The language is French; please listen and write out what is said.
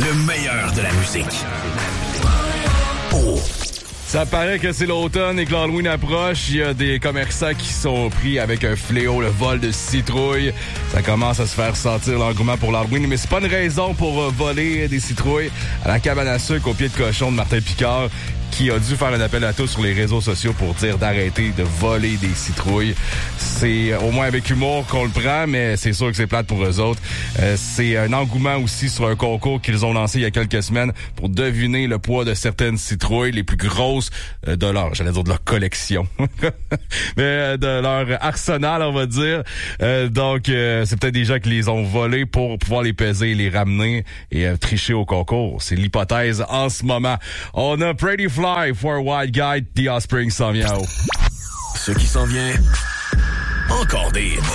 Le meilleur de la musique. Oh! Ça paraît que c'est l'automne et que l'Halloween approche. Il y a des commerçants qui sont pris avec un fléau, le vol de citrouilles. Ça commence à se faire sentir l'engouement pour l'Halloween, mais c'est pas une raison pour voler des citrouilles. À la cabane à sucre au pied de cochon de Martin Picard, qui a dû faire un appel à tous sur les réseaux sociaux pour dire d'arrêter de voler des citrouilles. C'est au moins avec humour qu'on le prend, mais c'est sûr que c'est plate pour eux autres. C'est un engouement aussi sur un concours qu'ils ont lancé il y a quelques semaines pour deviner le poids de certaines citrouilles, les plus grosses de leur, de leur collection. Mais de leur arsenal, on va dire. Donc, c'est peut-être des gens qui les ont volés pour pouvoir les peser et les ramener et tricher au concours. C'est l'hypothèse en ce moment. On a Pretty Fly for a Wild Guy, The Offspring s'en vient. Ce qui s'en vient, encore des hits.